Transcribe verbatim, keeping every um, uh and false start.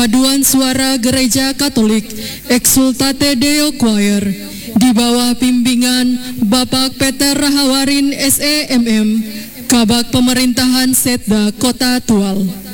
Paduan Suara Gereja Katolik Exsultate Deo Choir di bawah bimbingan Bapak Peter Rahawarin S E M M, Kabag Pemerintahan Setda Kota Tual.